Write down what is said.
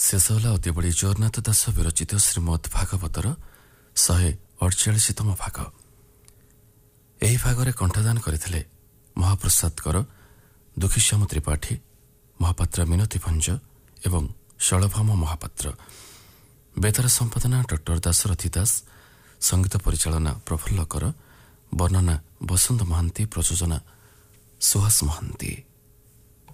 ଶେଷ ହେଲା ଅତି ବଡ଼ି ଜଗନ୍ନାଥ ଦାସ ବିରଚିତ ଶ୍ରୀମଦ୍ ଭାଗବତର 148ତମ ଭାଗ। ଏହି ଭାଗରେ କଣ୍ଠଦାନ କରିଥିଲେ ମହାପ୍ରସାଦକର, ଦୁଃଖୀଶ୍ୟାମ ତ୍ରିପାଠୀ, ମହାପାତ୍ର ମିନତୀ ଭଞ୍ଜ ଏବଂ ଶଳଭାମ ମହାପାତ୍ର। ବେତାର ସମ୍ପାଦନା ଡକ୍ଟର ଦାଶରଥୀ ଦାସ, ସଙ୍ଗୀତ ପରିଚାଳନା ପ୍ରଫୁଲ୍ଲ କର, ବର୍ଣ୍ଣନା ବସନ୍ତ ମହାନ୍ତି, ପ୍ରଯୋଜନା ସୁହାସ ମହାନ୍ତି।